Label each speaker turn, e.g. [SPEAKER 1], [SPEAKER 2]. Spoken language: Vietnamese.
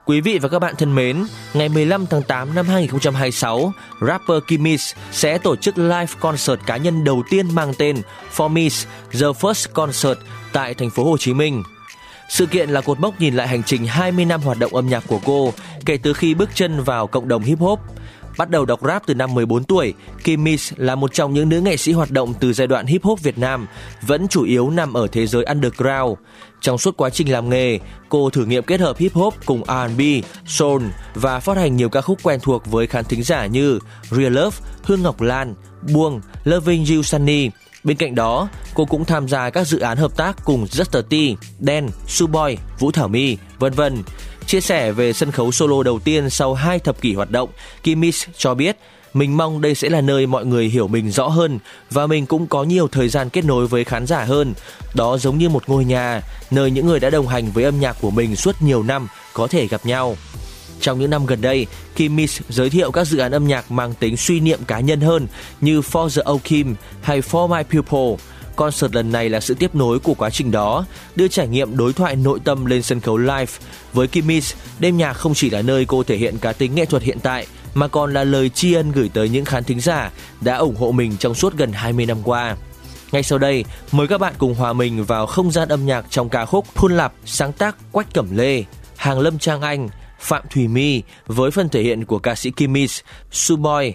[SPEAKER 1] Quý vị và các bạn thân mến, ngày 15 tháng 8 năm 2026, rapper Kimmich sẽ tổ chức live concert cá nhân đầu tiên mang tên For Me, The First Concert tại thành phố Hồ Chí Minh. Sự kiện là cột mốc nhìn lại hành trình 20 năm hoạt động âm nhạc của cô kể từ khi bước chân vào cộng đồng hip hop. Bắt đầu đọc rap từ năm 14 tuổi, Kimmich là một trong những nữ nghệ sĩ hoạt động từ giai đoạn hip hop Việt Nam, vẫn chủ yếu nằm ở thế giới underground. Trong suốt quá trình làm nghề, cô thử nghiệm kết hợp hip hop cùng R&B, soul và phát hành nhiều ca khúc quen thuộc với khán thính giả như Real Love, Hương Ngọc Lan, Buông, Loving You Sunny. Bên cạnh đó, cô cũng tham gia các dự án hợp tác cùng Just T, Đen, Suboy, Vũ Thảo My, vân vân. Chia sẻ về sân khấu solo đầu tiên sau 2 thập kỷ hoạt động, Kimmich cho biết mình mong đây sẽ là nơi mọi người hiểu mình rõ hơn và mình cũng có nhiều thời gian kết nối với khán giả hơn. Đó giống như một ngôi nhà, nơi những người đã đồng hành với âm nhạc của mình suốt nhiều năm có thể gặp nhau. Trong những năm gần đây, Kimmich giới thiệu các dự án âm nhạc mang tính suy niệm cá nhân hơn như For the Old Kim hay For My People. Concert lần này là sự tiếp nối của quá trình đó, đưa trải nghiệm đối thoại nội tâm lên sân khấu live. Với Kimmich, đêm nhạc không chỉ là nơi cô thể hiện cá tính nghệ thuật hiện tại, mà còn là lời tri ân gửi tới những khán thính giả đã ủng hộ mình trong suốt gần 20 năm qua. Ngay sau đây, mời các bạn cùng hòa mình vào không gian âm nhạc trong ca khúc Phun Lạp sáng tác Quách Cẩm Lê, Hàng Lâm Trang Anh, Phạm Thùy My với phần thể hiện của ca sĩ Kimmich, Suboy,